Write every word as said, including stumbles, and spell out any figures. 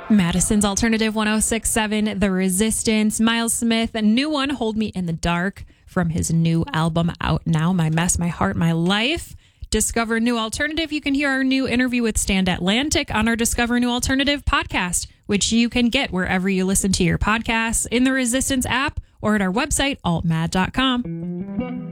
Madison's Alternative one oh six point seven, The Resistance. Miles Smith, a new one, Hold Me in the Dark, from his new album out now, My Mess, My Heart, My Life. Discover New Alternative. You can hear our new interview with Stand Atlantic on our Discover New Alternative podcast, which you can get wherever you listen to your podcasts, in the Resistance app, or at our website, alt mad dot com.